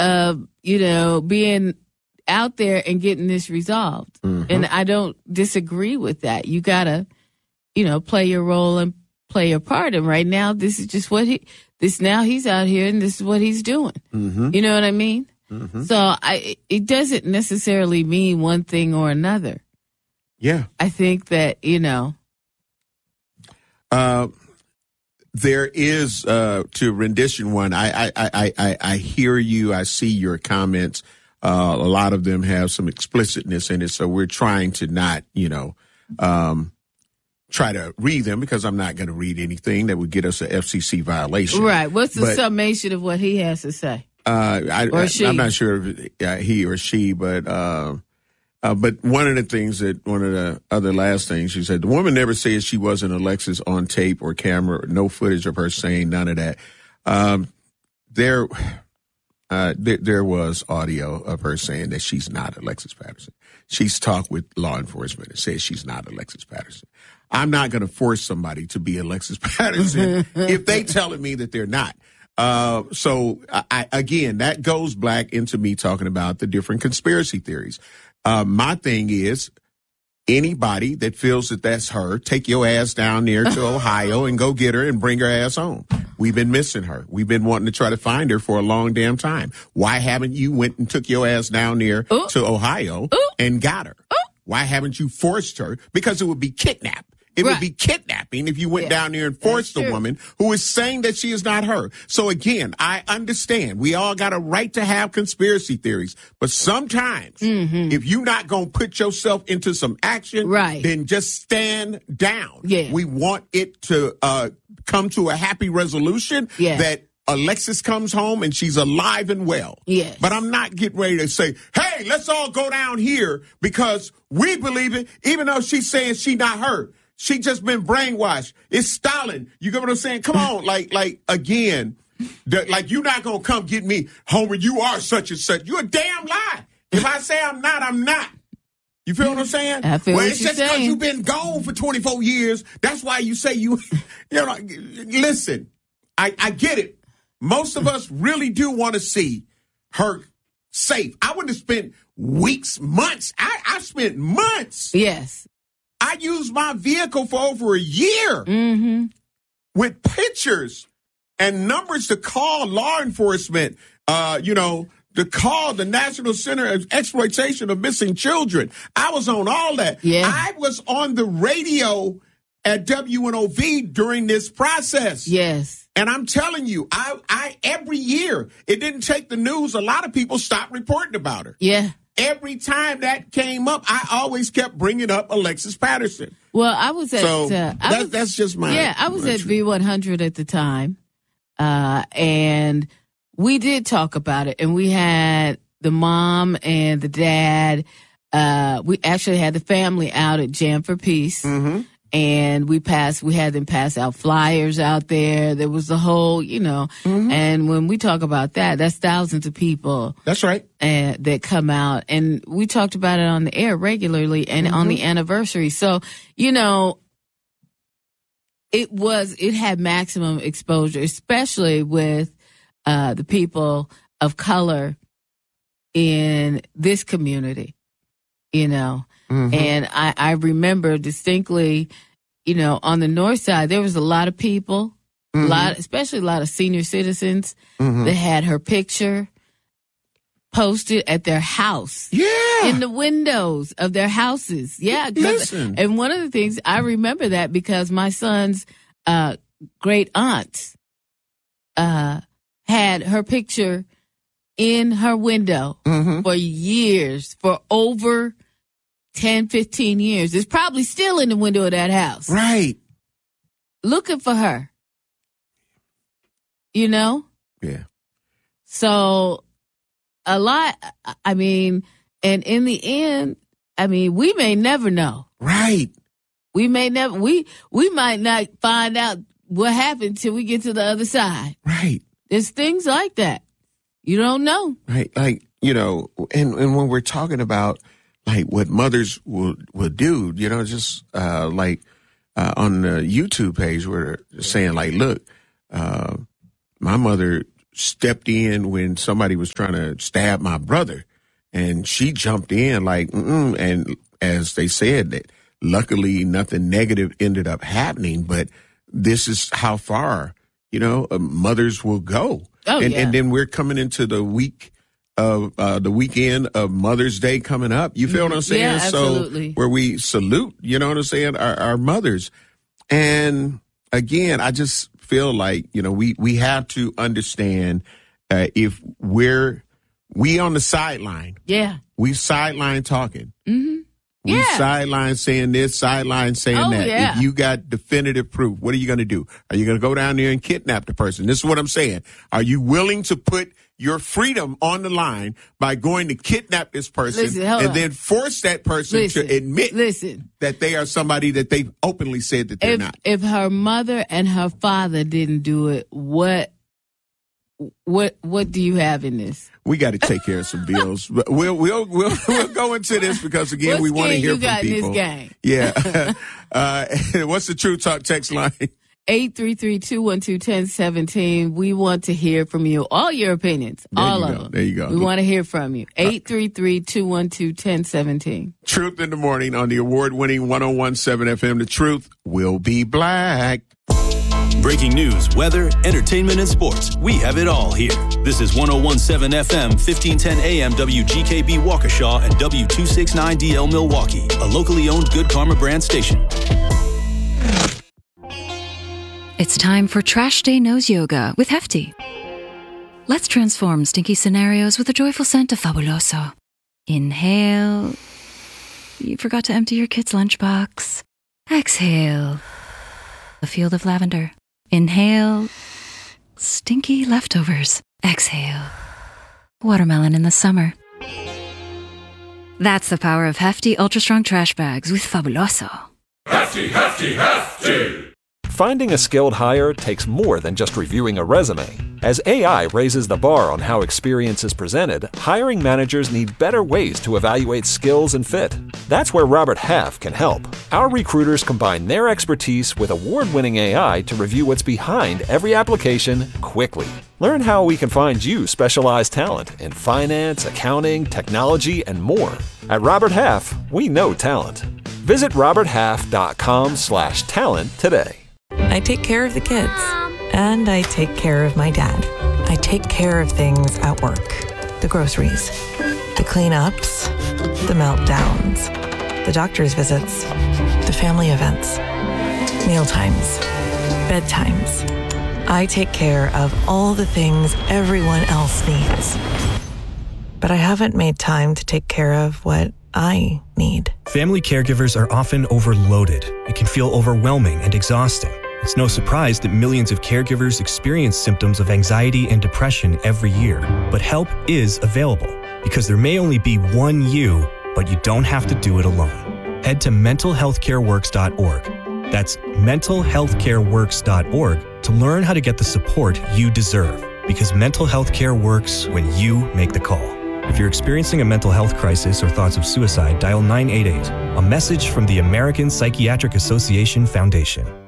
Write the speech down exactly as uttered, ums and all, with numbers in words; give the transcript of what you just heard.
of, you know, being out there and getting this resolved. Mm-hmm. And I don't disagree with that. You got to, you know, play your role and play your part. And right now, this is just what he, this now he's out here and this is what he's doing. Mm-hmm. You know what I mean? Mm-hmm. So I, it doesn't necessarily mean one thing or another. Yeah. I think that, you know. Uh, there is, uh, to rendition one, I, I, I, I, I hear you. I see your comments. Uh, a lot of them have some explicitness in it. So we're trying to not, you know, um, try to read them because I'm not going to read anything that would get us an F C C violation. Right. What's the but, summation of what he has to say? Uh, I, or I, she. I'm not sure if uh, he or she, but, uh, uh, but one of the things that one of the other last things she said, the woman never says she wasn't Alexis on tape or camera, or no footage of her saying none of that. Um, there, uh, th- there was audio of her saying that she's not Alexis Patterson. She's talked with law enforcement and says she's not Alexis Patterson. I'm not going to force somebody to be Alexis Patterson if they telling me that they're not. Uh, so I, again, that goes back into me talking about the different conspiracy theories. Uh, my thing is anybody that feels that that's her, take your ass down there to Ohio and go get her and bring her ass home. We've been missing her. We've been wanting to try to find her for a long damn time. Why haven't you went and took your ass down there Ooh. to Ohio Ooh. and got her? Ooh. Why haven't you forced her? Because it would be kidnapped. It right. would be kidnapping if you went yeah, down there and forced the woman who is saying that she is not her. So again, I understand we all got a right to have conspiracy theories, but sometimes mm-hmm. if you're not going to put yourself into some action, right. then just stand down. Yeah. We want it to uh, come to a happy resolution yeah. that Alexis comes home and she's alive and well. Yes. But I'm not getting ready to say, hey, let's all go down here because we believe it, even though she's saying she not her. She just been brainwashed. It's Stalin. You get what I'm saying? Come on. Like, like again, the, like you're not going to come get me, Homer, you are such and such. You're a damn lie. If I say I'm not, I'm not. You feel what I'm saying? I feel well, what it's you're just because saying. you've been gone for twenty-four years. That's why you say you, you know, listen, I, I get it. Most of us really do want to see her safe. I wouldn't have spent weeks, months. I, I spent months. Yes. I used my vehicle for over a year mm-hmm. with pictures and numbers to call law enforcement, uh, you know, to call the National Center of Exploitation of Missing Children. I was on all that. Yeah. I was on the radio at W N O V during this process. Yes. And I'm telling you, I, I every year, it didn't take the news. A lot of people stopped reporting about her. Yeah. Every time that came up, I always kept bringing up Alexis Patterson. Well, I was at so uh, I that, was, that's just my yeah. I was my at V one hundred at the time, uh, and we did talk about it. And we had the mom and the dad. Uh, we actually had the family out at Jam for Peace. Mm-hmm. And we passed, we had them pass out flyers out there. There was the whole, you know, mm-hmm. and when we talk about that, that's thousands of people. That's right. Uh, that come out. And we talked about it on the air regularly and mm-hmm. on the anniversary. So, you know, it was, it had maximum exposure, especially with uh, the people of color in this community, you know. Mm-hmm. And I, I remember distinctly, you know, on the north side, there was a lot of people, mm-hmm. a lot, especially a lot of senior citizens mm-hmm. that had her picture posted at their house. Yeah. In the windows of their houses. Yeah. Listen. And one of the things, I remember that because my son's uh, great aunt uh, had her picture in her window mm-hmm. for years, for over ten, fifteen years. It's probably still in the window of that house. Right. Looking for her. You know? Yeah. So, a lot, I mean, and in the end, I mean, we may never know. Right. We may never, we, we might not find out what happened till we get to the other side. Right. There's things like that. You don't know. Right. Like, you know, and, and when we're talking about like what mothers will will do, you know, just uh, like uh, on the YouTube page where they're saying like, look, uh, my mother stepped in when somebody was trying to stab my brother, and she jumped in like, mm-mm. And as they said, that luckily nothing negative ended up happening, but this is how far, you know, uh, mothers will go. Oh, and, yeah. and then we're coming into the week of uh, the weekend of Mother's Day coming up. You feel what I'm saying? Yeah, absolutely. So where we salute, you know what I'm saying, our, our mothers. And again, I just feel like, you know, we, we have to understand uh, if we're, we on the sideline. Yeah. We sideline talking. Mm-hmm. We Yeah. sideline saying this, sideline saying Oh, that. yeah. If you got definitive proof, what are you going to do? Are you going to go down there and kidnap the person? This is what I'm saying. Are you willing to put your freedom on the line by going to kidnap this person Listen, hold and on. then force that person Listen, to admit listen. that they are somebody that they've openly said that they're If not? if her mother and her father didn't do it, what what what do you have in this? We got to take care of some bills. But we'll we'll we'll we'll go into this because again What we want to skin hear you from got in this people. game? Yeah. uh, what's the True Talk text line? eight three three, two one two, one zero one seven. We want to hear from you. All your opinions. There all you of go. them. There you go. We want to hear from you. eight three three, two one two, one zero one seven. Truth in the Morning on the award-winning one oh one point seven F M. The truth will be black. Breaking news, weather, entertainment, and sports. We have it all here. This is one oh one point seven F M, fifteen ten A M W G K B Waukesha and W two sixty-nine D L Milwaukee, a locally owned Good Karma brand station. It's time for Trash Day Nose Yoga with Hefty. Let's transform stinky scenarios with a joyful scent of Fabuloso. Inhale. You forgot to empty your kid's lunchbox. Exhale. A field of lavender. Inhale. Stinky leftovers. Exhale. Watermelon in the summer. That's the power of Hefty Ultra Strong Trash Bags with Fabuloso. Hefty, hefty, hefty! Finding a skilled hire takes more than just reviewing a resume. As A I raises the bar on how experience is presented, hiring managers need better ways to evaluate skills and fit. That's where Robert Half can help. Our recruiters combine their expertise with award-winning A I to review what's behind every application quickly. Learn how we can find you specialized talent in finance, accounting, technology, and more. At Robert Half, we know talent. Visit roberthalf.com slash talent today. I take care of the kids, and I take care of my dad. I take care of things at work. The groceries, the cleanups, the meltdowns, the doctor's visits, the family events, mealtimes, bedtimes. I take care of all the things everyone else needs. But I haven't made time to take care of what I need. Family caregivers are often overloaded. It can feel overwhelming and exhausting. It's no surprise that millions of caregivers experience symptoms of anxiety and depression every year. But help is available because there may only be one you, but you don't have to do it alone. Head to mental health care works dot org. That's mental health care works dot org to learn how to get the support you deserve, because mental health care works when you make the call. If you're experiencing a mental health crisis or thoughts of suicide, dial nine eight eight, a message from the American Psychiatric Association Foundation.